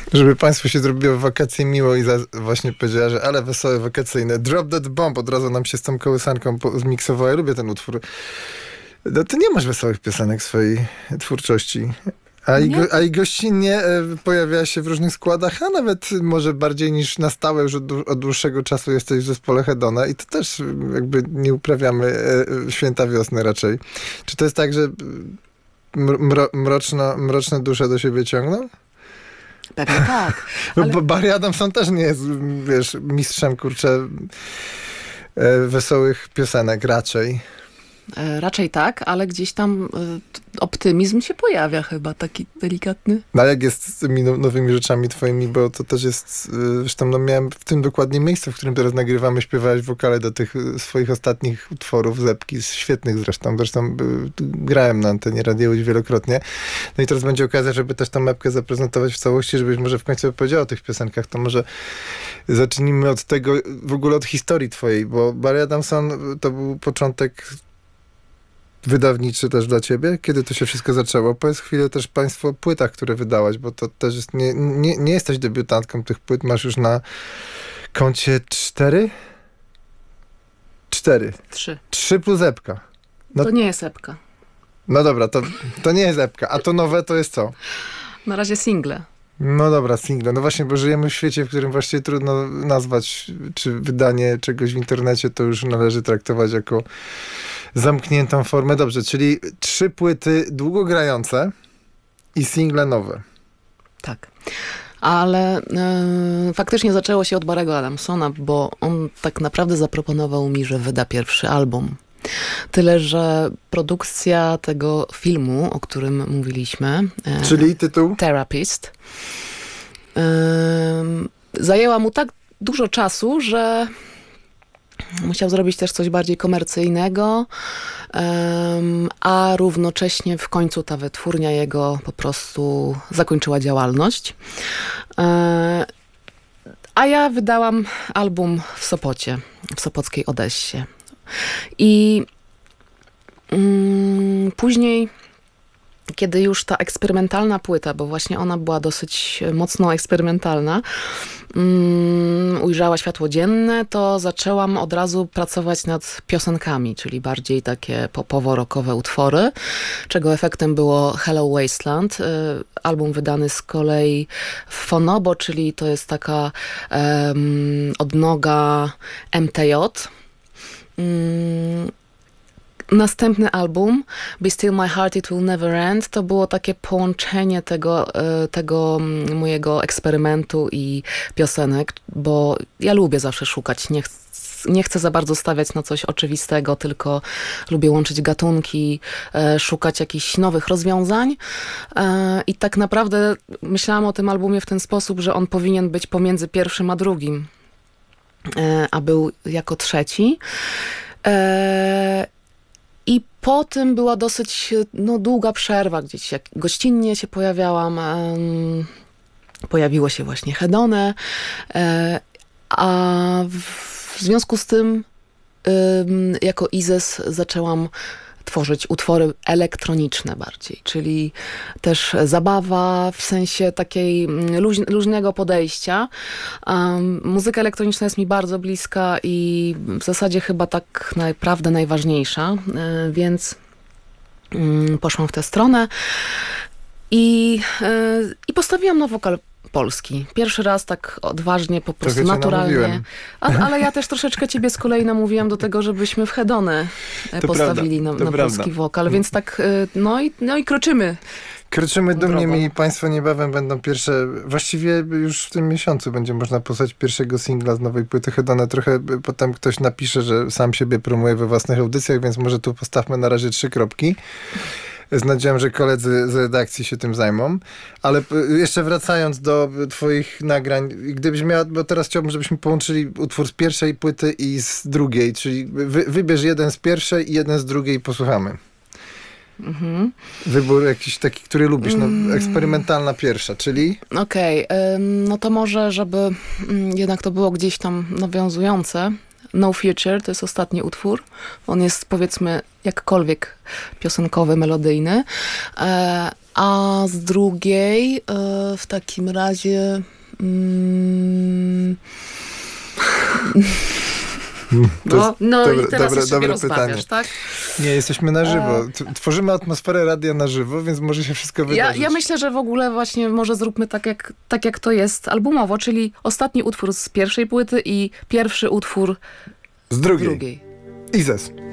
Żeby państwu się zrobiło wakacje miło i właśnie powiedziała, że ale wesołe wakacyjne. Drop That Bomb od razu nam się z tą kołysanką zmiksowała. Ja lubię ten utwór. No, ty nie masz wesołych piosenek w swojej twórczości. A i gościnnie pojawia się w różnych składach, a nawet może bardziej niż na stałe już od dłuższego czasu jesteś w zespole Hedona i to też jakby nie uprawiamy święta wiosny raczej. Czy to jest tak, że mroczne dusze do siebie ciągną? Pewnie tak. Ale... Bo Barry Adamson też nie jest, wiesz, mistrzem, kurczę, wesołych piosenek raczej. Raczej tak, ale gdzieś tam optymizm się pojawia chyba, taki delikatny. No a jak jest z tymi nowymi rzeczami twoimi, bo to też jest, zresztą no miałem w tym dokładnie miejscu, w którym teraz nagrywamy, śpiewałeś wokale do tych swoich ostatnich utworów, Zepki, świetnych zresztą grałem na antenie Radio Łódź wielokrotnie. No i teraz będzie okazja, żeby też tą epkę zaprezentować w całości, żebyś może w końcu powiedział o tych piosenkach, to może zacznijmy od tego, w ogóle od historii twojej, bo Barry Adamson to był początek wydawniczy też dla ciebie? Kiedy to się wszystko zaczęło? Powiedz chwilę też państwu o płytach, które wydałaś, bo to też jest, nie jesteś debiutantką tych płyt, masz już na koncie 4? 4. 3. 3 plus epka. No, to nie jest epka. No dobra, to nie jest epka. A to nowe to jest co? Na razie single. No dobra, single. No właśnie, bo żyjemy w świecie, w którym właściwie trudno nazwać, czy wydanie czegoś w internecie to już należy traktować jako zamkniętą formę. Dobrze, czyli 3 płyty długogrające i single nowe. Tak. Ale faktycznie zaczęło się od Barry'ego Adamsona, bo on tak naprawdę zaproponował mi, że wyda pierwszy album. Tyle, że produkcja tego filmu, o którym mówiliśmy, czyli tytuł? Therapist, zajęła mu tak dużo czasu, że musiał zrobić też coś bardziej komercyjnego, a równocześnie w końcu ta wytwórnia jego po prostu zakończyła działalność. A ja wydałam album w Sopocie, w sopockiej Odessie. I później, kiedy już ta eksperymentalna płyta, bo właśnie ona była dosyć mocno eksperymentalna, ujrzała światło dzienne, to zaczęłam od razu pracować nad piosenkami, czyli bardziej takie popowo-rockowe utwory, czego efektem było Hello Wasteland, album wydany z kolei w Fonobo, czyli to jest taka odnoga MTJ. Następny album, Be Still My Heart, It Will Never End, to było takie połączenie tego mojego eksperymentu i piosenek, bo ja lubię zawsze szukać, nie chcę za bardzo stawiać na coś oczywistego, tylko lubię łączyć gatunki, szukać jakichś nowych rozwiązań i tak naprawdę myślałam o tym albumie w ten sposób, że on powinien być pomiędzy pierwszym a drugim, a był jako trzeci. I potem była dosyć długa przerwa, gdzieś jak gościnnie się pojawiałam. Pojawiło się właśnie Hedone, a w związku z tym jako Izes zaczęłam tworzyć utwory elektroniczne bardziej, czyli też zabawa w sensie takiej luźnego podejścia. Muzyka elektroniczna jest mi bardzo bliska i w zasadzie chyba tak naprawdę najważniejsza, więc poszłam w tę stronę i postawiłam na wokal polski. Pierwszy raz tak odważnie, po prostu naturalnie. Ale ja też troszeczkę ciebie z kolei namówiłam do tego, żebyśmy w Hedone postawili na polski wokal, więc tak, no i kroczymy. Kroczymy dumnie, mieli państwo, niebawem będą pierwsze, właściwie już w tym miesiącu będzie można posłać pierwszego singla z nowej płyty Hedone. Trochę potem ktoś napisze, że sam siebie promuje we własnych audycjach, więc może tu postawmy na razie 3 kropki. Z nadzieją, że koledzy z redakcji się tym zajmą. Ale jeszcze wracając do twoich nagrań, gdybyś miała, bo teraz chciałbym, żebyśmy połączyli utwór z pierwszej płyty i z drugiej, czyli wybierz jeden z pierwszej i jeden z drugiej i posłuchamy. Mhm. Wybór jakiś taki, który lubisz. Eksperymentalna pierwsza, czyli? Okej, no to może, żeby jednak to było gdzieś tam nawiązujące. No Future to jest ostatni utwór. On jest, powiedzmy, jakkolwiek piosenkowy, melodyjny. A z drugiej w takim razie... No i teraz jeszcze mnie rozbawiasz, tak? Nie, jesteśmy na żywo. Tworzymy atmosferę radia na żywo, więc może się wszystko wydarzyć. Ja myślę, że w ogóle właśnie może zróbmy tak jak to jest albumowo, czyli ostatni utwór z pierwszej płyty i pierwszy utwór z drugiej. Izes.